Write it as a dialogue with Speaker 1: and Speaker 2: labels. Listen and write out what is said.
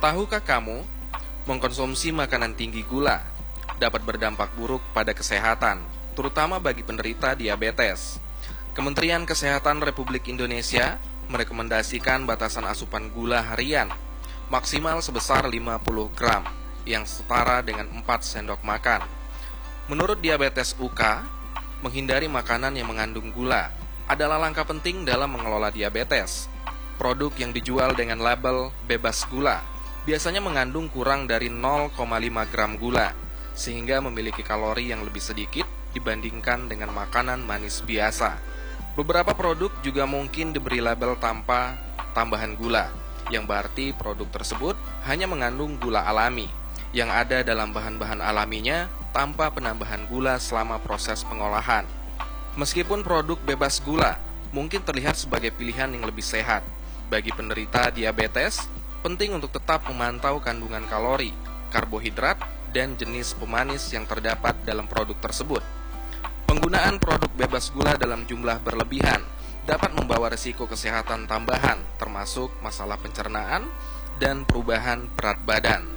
Speaker 1: Tahukah kamu, mengkonsumsi makanan tinggi gula dapat berdampak buruk pada kesehatan, terutama bagi penderita diabetes. Kementerian Kesehatan Republik Indonesia merekomendasikan batasan asupan gula harian maksimal sebesar 50 gram, yang setara dengan 4 sendok makan. Menurut Diabetes UK, menghindari makanan yang mengandung gula adalah langkah penting dalam mengelola diabetes. Produk yang dijual dengan label bebas gula biasanya mengandung kurang dari 0,5 gram gula, sehingga memiliki kalori yang lebih sedikit dibandingkan dengan makanan manis biasa. Beberapa produk juga mungkin diberi label tanpa tambahan gula, yang berarti produk tersebut hanya mengandung gula alami, yang ada dalam bahan-bahan alaminya tanpa penambahan gula selama proses pengolahan. Meskipun produk bebas gula mungkin terlihat sebagai pilihan yang lebih sehat, bagi penderita diabetes, penting untuk tetap memantau kandungan kalori, karbohidrat, dan jenis pemanis yang terdapat dalam produk tersebut. Penggunaan produk bebas gula dalam jumlah berlebihan dapat membawa risiko kesehatan tambahan, termasuk masalah pencernaan dan perubahan berat badan.